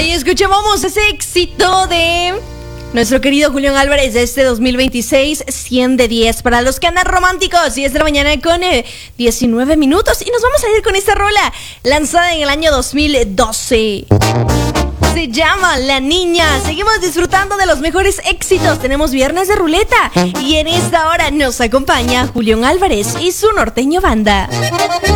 Ahí escuchábamos ese éxito de nuestro querido Julián Álvarez de este 2026, 100 de 10. Para los que andan románticos, 10 de la mañana con 19 minutos. Y nos vamos a ir con esta rola lanzada en el año 2012. Se llama La Niña. Seguimos disfrutando de los mejores éxitos. Tenemos viernes de ruleta. Y en esta hora nos acompaña Julián Álvarez y su Norteño Banda.